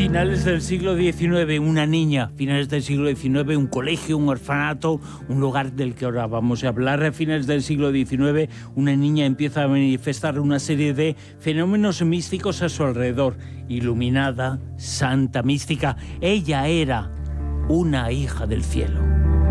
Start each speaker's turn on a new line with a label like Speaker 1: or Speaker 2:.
Speaker 1: Finales del siglo XIX, una niña. Finales del siglo XIX, un colegio, un orfanato, un lugar del que ahora vamos a hablar. A finales del siglo XIX, una niña empieza a manifestar una serie de fenómenos místicos a su alrededor. Iluminada, santa, mística. Ella era una hija del cielo.